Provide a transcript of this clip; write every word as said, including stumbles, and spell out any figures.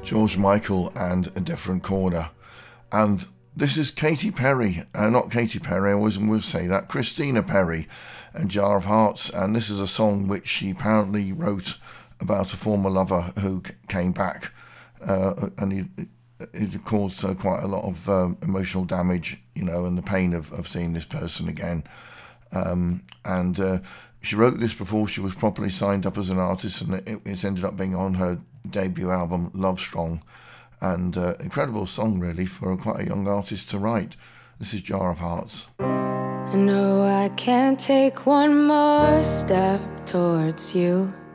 George Michael and A Different Corner. And this is Katy Perry, uh, not Katy Perry, I always will say that, Christina Perry and Jar of Hearts. And this is a song which she apparently wrote about a former lover who c- came back, uh, and he, it caused her quite a lot of uh, emotional damage, you know, and the pain of, of seeing this person again. Um, and uh, she wrote this before she was properly signed up as an artist, and it, it ended up being on her debut album, Love Strong. And uh, incredible song, really, for quite a young artist to write. This is Jar of Hearts. I know I can't take one more step towards you.